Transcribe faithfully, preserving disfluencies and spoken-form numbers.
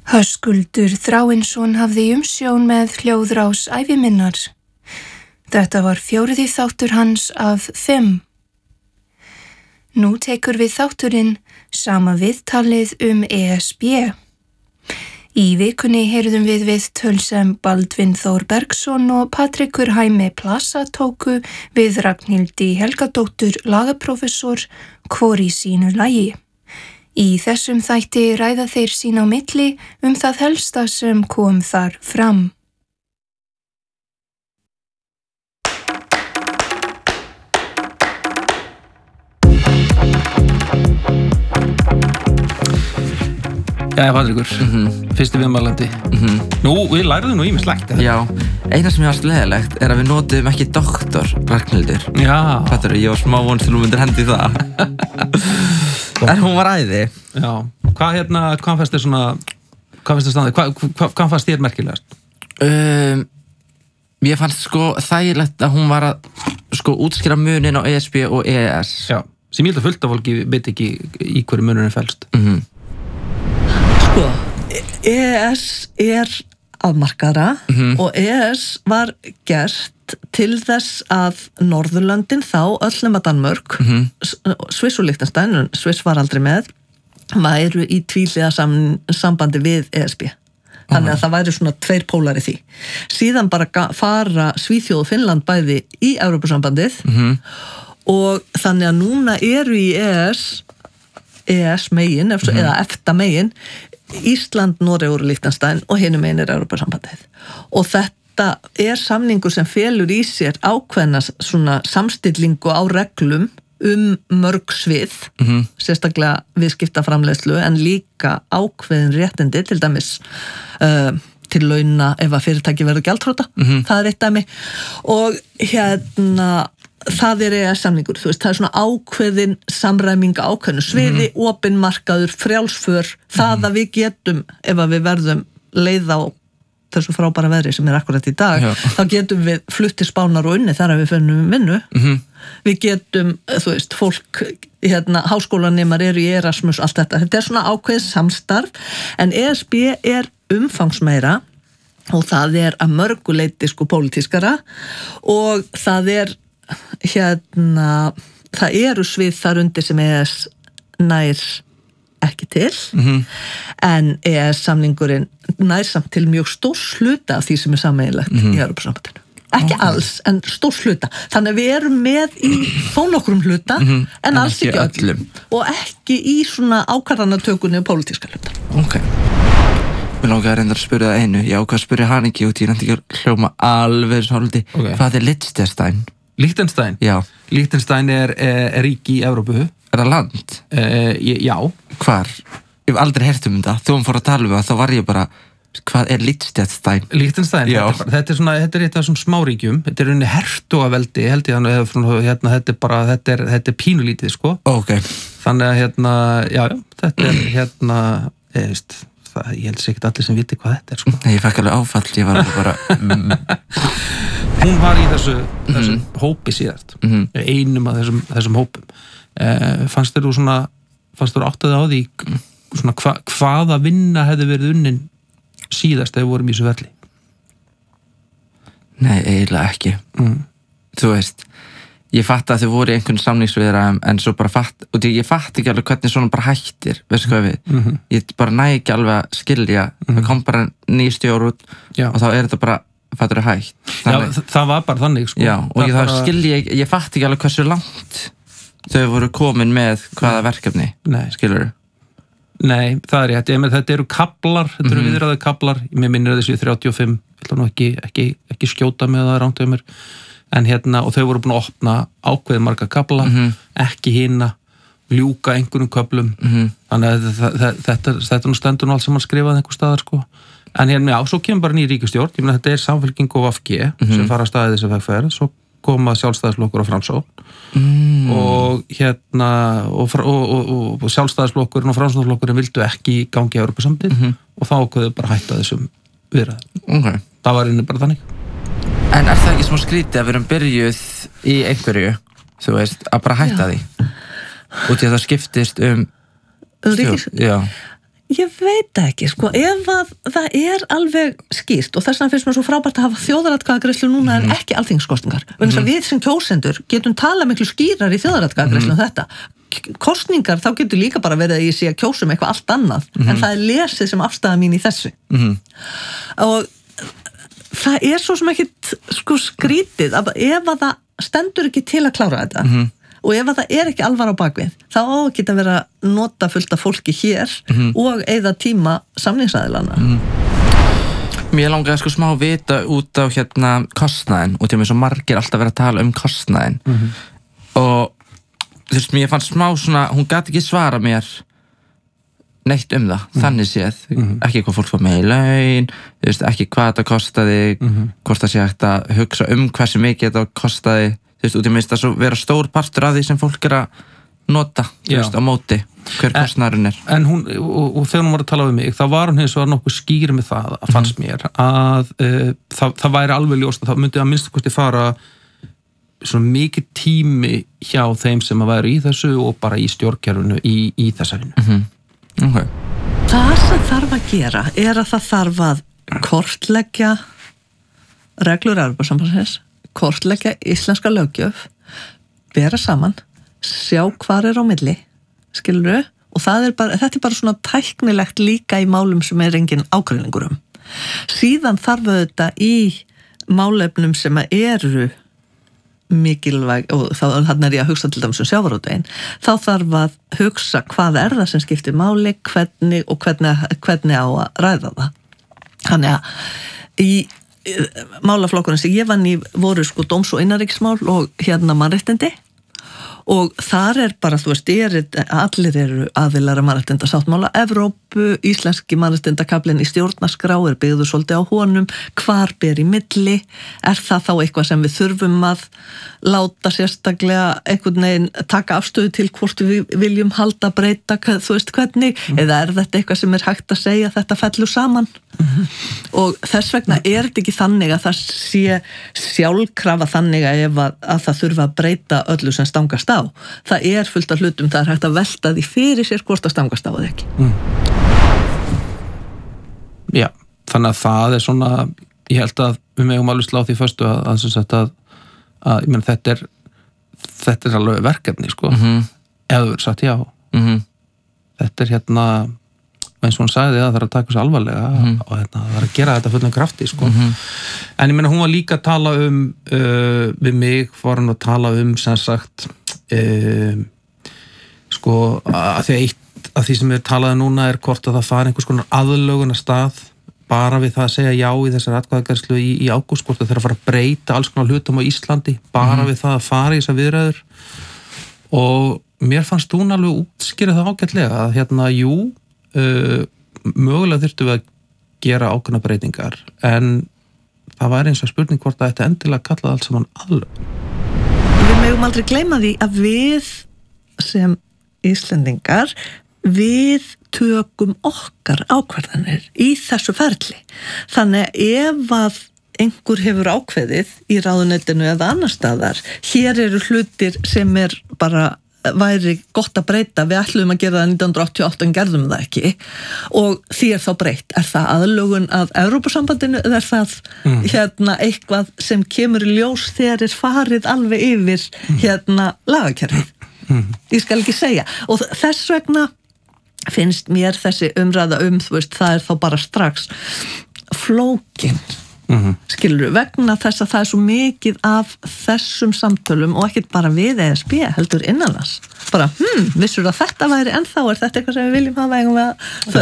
Höskuldur Þráinsson hafði umsjón með hljóðrás ævi minnar. Þetta var fjóriði þáttur hans af fimm. Nú tekur við þátturinn sama viðtalið um E S B. Í vikunni heyrðum við viðtöl sem Baldvin Þór Bergsson og Patrikur Hæmi Plasa tóku við Ragnhildi Helgadóttur lagaprófessor hvor í sínu lagi. Í þessum þætti ræða þeir sín á milli um það helsta sem kom þar fram. Jæja, Patrikur, mm-hmm. fyrsti viðmælandi. Mm-hmm. Nú, við læriðum nú ýmislegt. Já, eina sem ég var sleðilegt er að við notuðum ekki doktor Ragnhildur. Já. Fattur, ég var smá vonst til hún myndir hendi það. En hún var æði. Já. Hvað hérna, hvað fannst þér svona, hvað fannst þér standið, hvað, hvað, hvað fannst þér merkilegast? Um, ég fannst sko þægilegt að hún var að sko útskýra munin á E S B og E E S. Já, sem ég held að fullt af fólki veit ekki í hverju munurinn felst. Mhm. Sko, E E S er afmarkaðra mm-hmm. og E E S var gert til þess að Norðurlöndin þá, öll nema Danmörk, mm-hmm. Sviss og Liechtenstein, Sviss var aldrei með, væru í tvíhliða sam, sambandi við E S B. Þannig að það væri svona tveir pólar í því. Síðan bara fara Svíþjóð og Finnland bæði í Evrópusambandið mm-hmm. og þannig að núna eru í E E S, E E S megin, mm-hmm. eða EFTA megin, Ísland, Noregur og Liechtenstein og hinum megin er Evrópusambandið. Og þetta er samningur sem felur í sér ákveðna svona samstillingu á reglum um mörg svið, mm-hmm. sérstaklega viðskiptaframleiðslu en líka ákveðin réttindi til dæmis uh, til launa ef að fyrirtæki verður gjaldþrota, mm-hmm. það er eitt dæmi og hérna það er E E S-samningur, þú veist, það er svona ákveðin samræming ákveðinu sviði, mm-hmm. opin markaður, frjálsför, það mm-hmm. að við getum, ef að við verðum leið á þessu frábæra veðri sem er akkurat í dag, Já. Þá getum við flutti Spánar og unni þar að við finnum vinnu. Mm-hmm. Við getum, þú veist, fólk, hérna, háskólanemar eru í Erasmus, allt þetta. Þetta er svona ákveðin samstarf, en E S B er umfangsmeira og það er að mörguleiti sko pólitískara og það er hérna, það eru svið þar undir sem E E S nær ekki til mm-hmm. en E E S-samningurinn nær samt til mjög stórs hluta af því sem er sameiginlegt mm-hmm. í Evrópusambandinu. Ekki okay. alls, en stórs hluta. Þannig að við erum með í þó nokkrum hluta mm-hmm. en, en alls ekki öllum. Og ekki í svona ákvarðanatökunni og pólitíska hluta. Ok. Mér langar að reynda að spyrja það einu. Já, hvað spyrja hann ekki út í nætti ekki að hljóma alveg svona hluti. Okay. Hvað er Liechtenstein? Liechtenstein? Já. Liechtenstein er, er, er ríki í Evrópu. Er það land? Uh, já. Hvar? Ég hef aldrei heyrt um þetta. Þú um fór að tala um það, þá var ég bara, hvað er Liechtenstein? Liechtenstein, þetta er, bara, þetta er svona, þetta er eitt af þessum smáríkjum. Þetta er unni hertogaveldi, held ég þannig, hérna, þetta er bara, þetta er, þetta er pínulítið, sko. Ok. Þannig að, hérna, já, þetta er, hérna, ég veist, það, ég held sér ekkert allir sem viti hvað þetta er, sko. Nei, ég fekk alveg áfall, ég var bara... Mm. Hún var í þessu, þessum mm-hmm. hópi síðast, mm-hmm. einum af þessum, þessum hópum. Eh, fannst þér þú svona, fannst þér áttaði á því svona hva, hvaða vinna hefði verið unnin síðast ef við vorum í þessu velli? Nei, eiginlega ekki. Mm. Þú veist, ég fatt að þau voru í einhvern samningsviðræðum en svo bara fatt, og ég fatt ekki alveg hvernig svona bara hættir, veistu hvað við? Mm-hmm. Ég bara næ ekki alveg að skilja, mm-hmm. það kom bara ný stjór út Já. Og þá er þetta bara fattur að hægt. Þannig, Já, það var bara þannig, sko. Já, og það ég, bara... þá skilja, ég, ég fatt ekki alveg hversu langt þau voru komin með hvaða verkefni, Nei. Skilurðu? Nei, það er rétt, ég með þetta eru kablar, þetta eru mm-hmm. viðræðu kablar, mér minnir þessu þrjátíu og fimm, ég ætla nú ekki, ekki, ekki skjóta með það ránt um mér, en hérna, og þau voru búin að opna ákveðið marga kabla, mm-hmm. ekki hina, ljúka einhverjum köflum, mm-hmm. þannig að þetta, þetta, þetta nú stendur nú allt sem hann skrifaði einhver staðar, sko. En hérna, já, svo kemur bara ný ríkisstjórn, ég meina þetta er Samfylking og V G mm-hmm. sem fara að staðið þess að vegferð, svo koma sjálfstæðisflokkur og Framsókn mm. og hérna og, og, og, og sjálfstæðisflokkurinn og Framsóknarflokkurinn vildu ekki gangi í Evrópusambandið mm-hmm. og þá ákveðu bara hætta þessum viðræðum. Okay. Það var inni bara þannig. En er það ekki smá skrítið að við erum byrjuð í einhverju, þú veist, að bara hætta Já. Því? Út í að það skiptist um Ríkis... Já. Ég veit það ekki, sko, ef að það er alveg skýrt og þess vegna finnst mér svo frábært að hafa þjóðaratkvæðagreiðslu núna mm. en ekki alþingiskosningar. Vegna þess að við sem kjósendur getum talað miklu skýrar í þjóðaratkvæðagreiðslu mm. um þetta. Kosningar, þá getur líka bara verið að ég sé að kjósum eitthvað allt annað, mm. en það er lesið sem afstæða mín í þessu. Mm. Og það er svo sem ekkit sko skrítið, að ef að það stendur ekki til að klára þetta, mm. og ef það er ekki alvar á bakvið, þá á ekki að vera nota fullt af fólki hér mm-hmm. og eyða tíma samningsaðilana. Mm. Mér langaði sko smá vita út á hérna kostnaðin, og til mig svo margir alltaf verið að tala um kostnaðin. Mm-hmm. Og þú veist, mér fannst smá svona, hún gat ekki svara mér neitt um það, mm-hmm. þannig séð, mm-hmm. ekki hvað fólk fór með í laun, þú veist, ekki hvað þetta kostaði, mm-hmm. hvort það sé hægt að hugsa um hversu mikið þetta kostaði, þú veist, út í minnst að vera stór partur af því sem fólk er að nota, þú veist, á móti hver kostnaðurinn er. En hún, og, og þegar hún var að tala við mig, þá var hún hins vegar nokkuð skýr með það, að fannst mér, að uh, það, það væri alveg ljóst að það myndi að minnstu kosti fara svona mikið tími hjá þeim sem að væri í þessu og bara í stjórnkerfinu í, í þessa vinnu. Mm-hmm. Okay. Það sem þarf að gera er að það þarf að kortleggja reglur Evrópusambandsins, kortleggja íslenska löggjöf, bera saman, sjá hvar er á milli, skilurðu, og það er bara, þetta er bara svona tæknilegt líka í málum sem er engin ágreiningur um. Síðan þarf þetta í málefnum sem eru mikilvæg, og þá þarna er ég að hugsa til dæmis um sjávarútveginn, þá þarf að hugsa hvað er það sem skiptir máli, hvernig og hvernig, hvernig á að ræða það. Þannig að í málaflokkurinn sem ég vann í voru sko dóms- og innanríkismál og hérna mannréttindi, og þar er bara, þú veist, er, allir eru aðilar að mannréttindasáttmála Evrópu, íslenski mannréttindakaflinn í stjórnarskrá er byggður svolítið á honum, hvar ber í milli, er það þá eitthvað sem við þurfum að láta sérstaklega einhvern veginn taka afstöðu til hvort við viljum halda breyta, þú veist hvernig, mm. eða er þetta eitthvað sem er hægt að segja þetta fellur saman, mm-hmm. og þess vegna er þetta ekki þannig að það sé sjálfkrafa þannig að ef að, að það þurfa að breyta öllu sem stangast á. Það er fullt af hlutum, það er hægt að velta því fyrir sér hvort að stangast á það ekki. Mm. Já, þannig að það er svona, ég held að við megum alveg slá því föstu að, að, að, að, að ég menn þetta er þetta er alveg verkefni, sko, mm-hmm. ef þú verður sagt já. Mm-hmm. Þetta er hérna, eins og hún sagði að það er að taka þessu alvarlega mm-hmm. og hérna, það er að gera þetta fullum krafti, sko. Mm-hmm. En ég meina, hún var líka að tala um uh, við mig, var hann að tala um sem sagt uh, sko, að því að eitt af því sem við talaði núna er hvort að það fari einhvers konar aðlögun að stað bara við það að segja já í þessar atkvæðagreiðslu í, í ágúst, hvort það þarf að fara að breyta alls konar hlutum á Íslandi, bara mm-hmm. við það að fara í þessar viðræður, og mér fannst hún alveg útskýra það ágætlega að hérna, jú uh, mögulega þurftum við að gera ákveðna breytingar, en það væri eins og spurning hvort að þetta endilega kallaði allt saman aðlögun. Við megum aldrei gleyma því að við sem Íslendingar, við tökum okkar ákvarðanir í þessu ferli. Þannig ef að einhver hefur ákveðið í ráðuneytinu eða annar staðar, hér eru hlutir sem er bara væri gott að breyta, við ætlum að gera það nítján hundruð áttatíu og átta en gerðum það ekki, og því er þá breytt. Er það aðlögun að Evrópusambandinu eða er það mm. hérna eitthvað sem kemur í ljós þegar er farið alveg yfir hérna lagakerfið? Mm. Ég skal ekki segja, og þess vegna finnst mér þessi umræða um, þú veist, það er þá bara strax flókin, mm-hmm. skilur, vegna þess að það er svo mikið af þessum samtölum og ekkert bara við E S B heldur innanlands, bara, hm, vissur að þetta væri ennþá, er þetta eitthvað sem við viljum hafa, eigum við að,